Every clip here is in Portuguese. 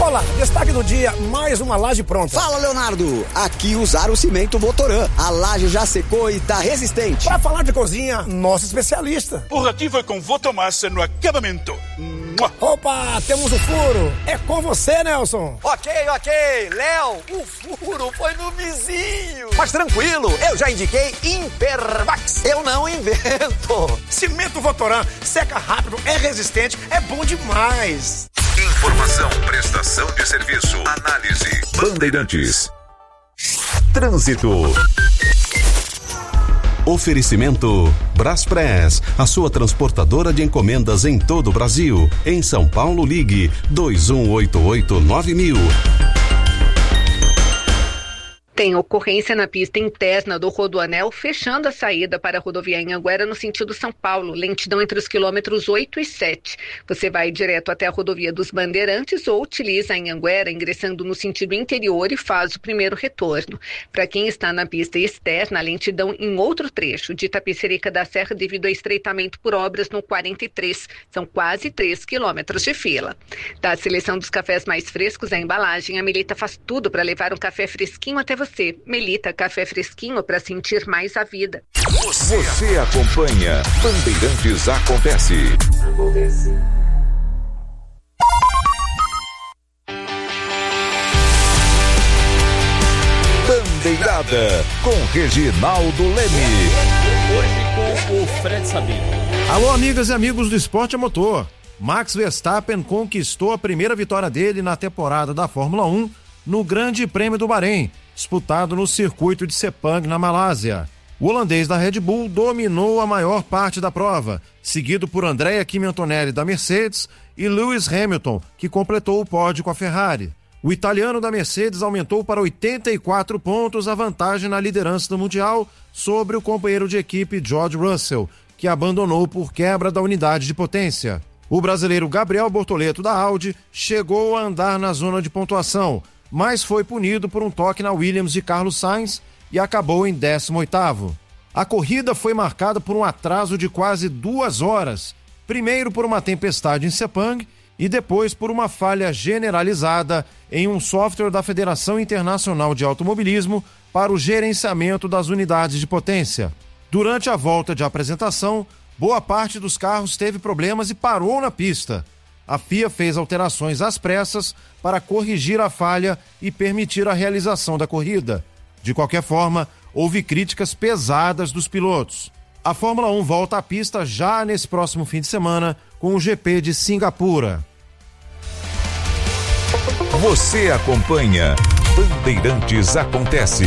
Bola, destaque do dia, mais uma laje pronta. Fala, Leonardo, aqui usaram o cimento Votoran. A laje já secou e tá resistente. Pra falar de cozinha, nosso especialista. Borrativa com Votomassa no acabamento. Opa, temos um furo. É com você, Nelson. Ok. Léo, o furo foi no vizinho. Mas tranquilo, eu já indiquei Impervax. Eu não invento. Cimento Votoran, seca rápido, é resistente, é bom demais. Informação, prestação de serviço, análise. Bandeirantes. Trânsito. Oferecimento Braspress, a sua transportadora de encomendas em todo o Brasil. Em São Paulo, ligue 2188-9000. Tem ocorrência na pista interna do Rodoanel, fechando a saída para a rodovia Anhanguera no sentido São Paulo, lentidão entre os quilômetros 8 e 7. Você vai direto até a rodovia dos Bandeirantes ou utiliza a Anhanguera ingressando no sentido interior e faz o primeiro retorno. Para quem está na pista externa, a lentidão em outro trecho de Itapecerica da Serra devido a estreitamento por obras no 43. São quase 3 quilômetros de fila. Da seleção dos cafés mais frescos, a embalagem, a Melita faz tudo para levar um café fresquinho até você. Melita, café fresquinho para sentir mais a vida. Você acompanha Bandeirantes Acontece. Bandeirada com Reginaldo Leme. Hoje com o Fred Sabino. Alô, amigas e amigos do Esporte a Motor. Max Verstappen conquistou a primeira vitória dele na temporada da Fórmula 1 no Grande Prêmio do Bahrein, disputado no circuito de Sepang, na Malásia. O holandês da Red Bull dominou a maior parte da prova, seguido por Andrea Kimi Antonelli da Mercedes e Lewis Hamilton, que completou o pódio com a Ferrari. O italiano da Mercedes aumentou para 84 pontos a vantagem na liderança do Mundial sobre o companheiro de equipe George Russell, que abandonou por quebra da unidade de potência. O brasileiro Gabriel Bortoleto da Audi chegou a andar na zona de pontuação, mas foi punido por um toque na Williams de Carlos Sainz e acabou em 18º. A corrida foi marcada por um atraso de quase 2 horas, primeiro por uma tempestade em Sepang e depois por uma falha generalizada em um software da Federação Internacional de Automobilismo para o gerenciamento das unidades de potência. Durante a volta de apresentação, boa parte dos carros teve problemas e parou na pista. A FIA fez alterações às pressas para corrigir a falha e permitir a realização da corrida. De qualquer forma, houve críticas pesadas dos pilotos. A Fórmula 1 volta à pista já nesse próximo fim de semana com o GP de Singapura. Você acompanha Bandeirantes Acontece.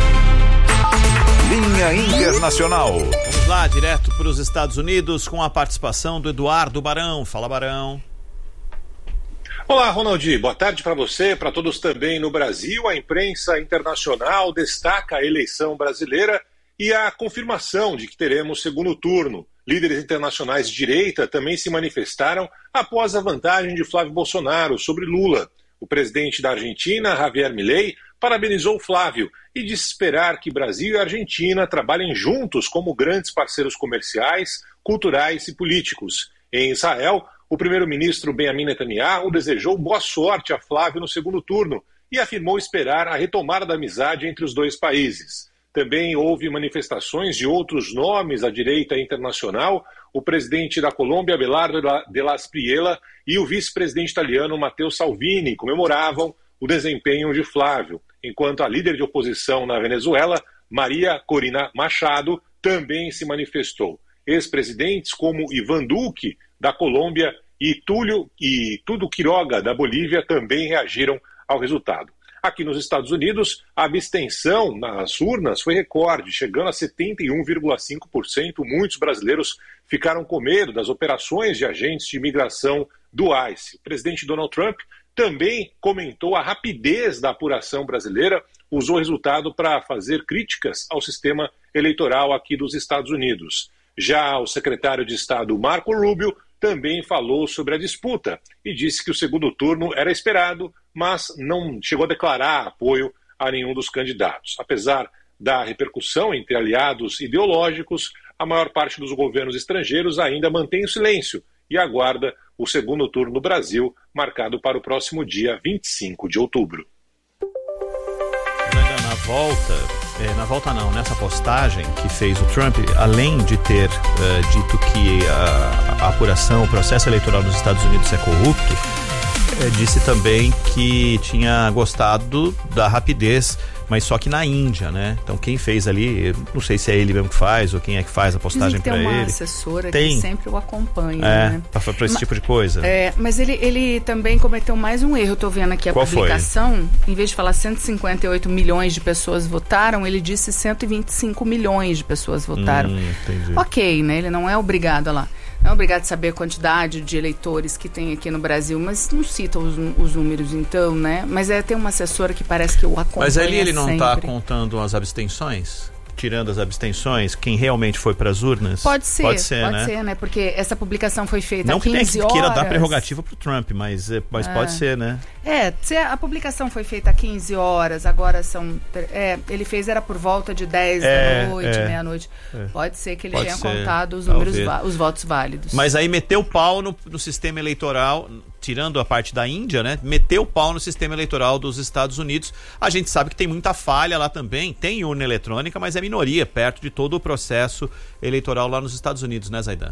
Linha Internacional. Vamos lá, direto para os Estados Unidos com a participação do Eduardo Barão. Fala, Barão. Olá, Ronaldi. Boa tarde para você, para todos também no Brasil. A imprensa internacional destaca a eleição brasileira e a confirmação de que teremos segundo turno. Líderes internacionais de direita também se manifestaram após a vantagem de Flávio Bolsonaro sobre Lula. O presidente da Argentina, Javier Milei, parabenizou Flávio e disse esperar que Brasil e Argentina trabalhem juntos como grandes parceiros comerciais, culturais e políticos. Em Israel, o primeiro-ministro Benjamin Netanyahu desejou boa sorte a Flávio no segundo turno e afirmou esperar a retomada da amizade entre os dois países. Também houve manifestações de outros nomes à direita internacional. O presidente da Colômbia, Abelardo de la Espriella, e o vice-presidente italiano, Matteo Salvini, comemoravam o desempenho de Flávio, enquanto a líder de oposição na Venezuela, Maria Corina Machado, também se manifestou. Ex-presidentes como Iván Duque, da Colômbia, e Tudo Quiroga, da Bolívia, também reagiram ao resultado. Aqui nos Estados Unidos, a abstenção nas urnas foi recorde, chegando a 71,5%. Muitos brasileiros ficaram com medo das operações de agentes de imigração do ICE. O presidente Donald Trump também comentou a rapidez da apuração brasileira, usou o resultado para fazer críticas ao sistema eleitoral aqui dos Estados Unidos. Já o secretário de Estado Marco Rubio também falou sobre a disputa e disse que o segundo turno era esperado, mas não chegou a declarar apoio a nenhum dos candidatos. Apesar da repercussão entre aliados ideológicos, a maior parte dos governos estrangeiros ainda mantém o silêncio e aguarda o segundo turno no Brasil, marcado para o próximo dia 25 de outubro. Nessa postagem que fez o Trump, além de ter dito que a apuração, o processo eleitoral nos Estados Unidos é corrupto, disse também que tinha gostado da rapidez, mas só que na Índia, né? Então quem fez ali, não sei se é ele mesmo que faz ou quem é que faz a postagem para ele. Tem uma assessora que sempre o acompanha, né? Para esse tipo de coisa. Mas ele também cometeu mais um erro, eu tô vendo aqui a publicação, em vez de falar 158 milhões de pessoas votaram, ele disse 125 milhões de pessoas votaram. Entendi. Ok, né? Ele não é obrigado a lá. Não é obrigado a saber a quantidade de eleitores que tem aqui no Brasil, mas não cita os números então, né? Mas tem uma assessora que parece que o acompanha. Mas ali ele não está sempre. contando as abstenções? Tirando as abstenções, quem realmente foi para as urnas? Pode ser, né? né? Porque essa publicação foi feita não há 15 horas. Não que queira dar prerrogativa para o Trump, mas pode ser, né? Se a publicação foi feita há 15 horas, agora são... ele fez, era por volta de 10 da noite, meia-noite. Pode ser que ele tenha contado os números, os votos válidos. Mas aí meteu o pau no sistema eleitoral, tirando a parte da Índia, né? Meteu o pau no sistema eleitoral dos Estados Unidos. A gente sabe que tem muita falha lá também, tem urna eletrônica, mas é minoria perto de todo o processo eleitoral lá nos Estados Unidos, né, Zaidan?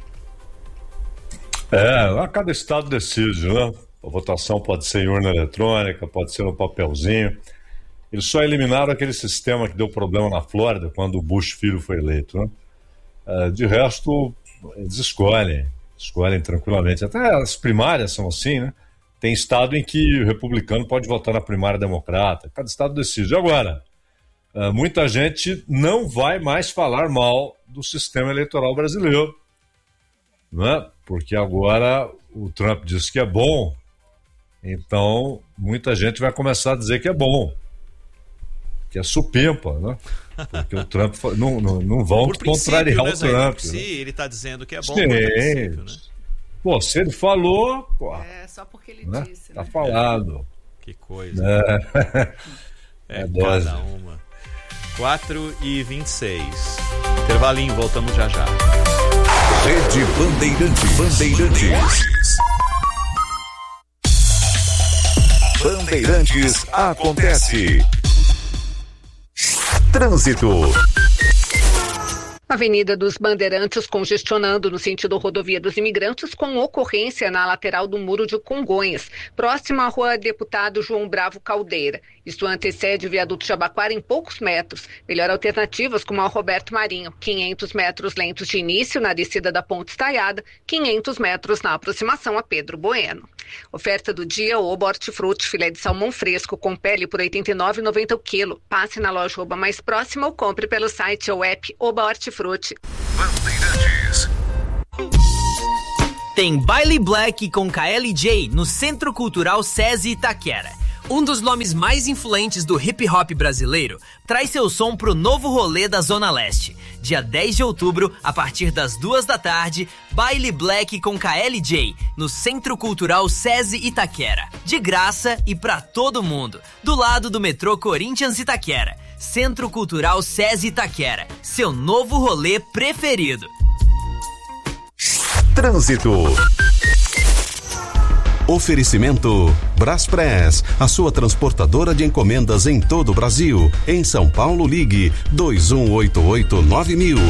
Lá cada estado decide, né? A votação pode ser em urna eletrônica, pode ser no papelzinho. Eles só eliminaram aquele sistema que deu problema na Flórida quando o Bush filho foi eleito, né? De resto, eles escolhem tranquilamente. Até as primárias são assim, né? Tem estado em que o republicano pode votar na primária democrata. Cada estado decide. Agora, muita gente não vai mais falar mal do sistema eleitoral brasileiro, né? Porque agora o Trump disse que é bom, então muita gente vai começar a dizer que é bom, que é supimpa, né? Porque o Trump não vão contrariar o Trump. Sim, ele está dizendo que é bom. Sim. Né? Pô, se ele falou, só porque ele disse, tá falado. Que coisa. Dose. Cada uma. 4h26. Intervalinho, voltamos já. Rede Bandeirantes. Bandeirantes acontece. Trânsito. Avenida dos Bandeirantes congestionando no sentido Rodovia dos Imigrantes com ocorrência na lateral do Muro de Congonhas, próxima à Rua Deputado João Bravo Caldeira. Isto antecede o viaduto Jabaquara em poucos metros. Melhor alternativas como a Roberto Marinho, 500 metros lentos de início na descida da Ponte Estaiada, 500 metros na aproximação a Pedro Bueno. Oferta do dia, Oba Hortifruti, filé de salmão fresco com pele por R$ 89,90 o quilo. Passe na loja Oba mais próxima ou compre pelo site ou app Oba Hortifruti. Bandeirantes. Tem Baile Black com KLJ no Centro Cultural SESI Itaquera. Um dos nomes mais influentes do hip-hop brasileiro, traz seu som pro novo rolê da Zona Leste. Dia 10 de outubro, a partir das 2 da tarde, Baile Black com KLJ, no Centro Cultural SESI Itaquera. De graça e pra todo mundo, do lado do metrô Corinthians Itaquera. Centro Cultural SESI Itaquera, seu novo rolê preferido. Trânsito. Oferecimento Braspress, a sua transportadora de encomendas em todo o Brasil. Em São Paulo, ligue 2188-9000.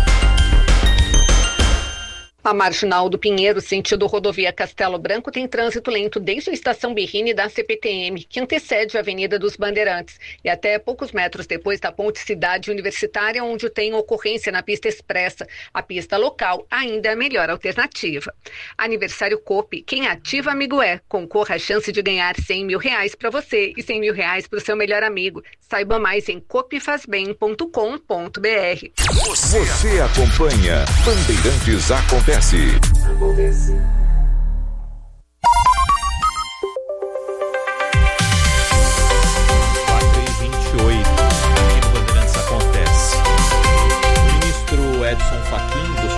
A Marginal do Pinheiro, sentido rodovia Castelo Branco, tem trânsito lento desde a estação Berrini da CPTM, que antecede a Avenida dos Bandeirantes, e até poucos metros depois da Ponte Cidade Universitária, onde tem ocorrência na pista expressa. A pista local ainda é a melhor alternativa. Aniversário Coop, quem ativa amigo é. Concorra à chance de ganhar R$100 mil para você e R$100 mil para o seu melhor amigo. Saiba mais em coopfazbem.com.br. Você acompanha Bandeirantes Acontece.